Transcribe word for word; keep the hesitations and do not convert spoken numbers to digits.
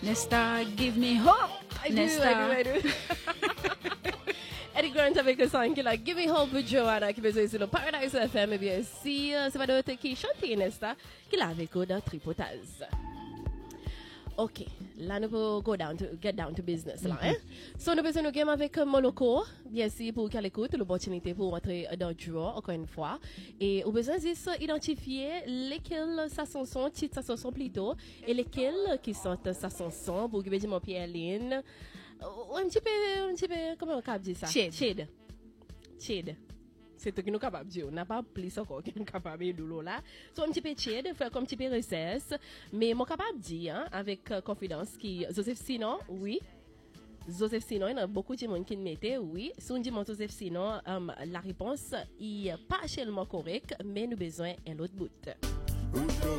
Nesta, give me hope. I do, Nesta. I do, I do. Eddie Grant avec le son qui l'a Give Me Hope with Joanna qui besoin sur le Paradise F M. Et bien, si c'est pas d'autre qui chante, n'est-ce qui l'a avec eux dans Tripotaz. Ok, là nous pouvons go down to, get down to business là, hein. So nous besoin de game avec Moloko, bien sûr pour qu'elle écoute l'opportunité pour entrer dans le draw encore une fois. Et au besoin juste identifier lesquels ça sont son titre ça sont plutôt et lesquels qui sont ça sont son pour que dire mon Pierre-Line. Un petit peu, un petit peu, comment on peut dire ça? Chid. Chid. Chid. C'est tout que nous sommes capables de dire. On n'a pas plus encore que nous sommes capables de dire là. So, un petit peu chid, faire comme un petit peu recess. Mais moi, capable de dire, hein, avec uh, confidence, qui, Joseph Sinon, oui. Joseph Sinon, il y a beaucoup de monde qui le mettait, oui. Si on dit mon Joseph Sinon, um, la réponse n'est pas tellement correcte, mais nous avons besoin d'un autre bout.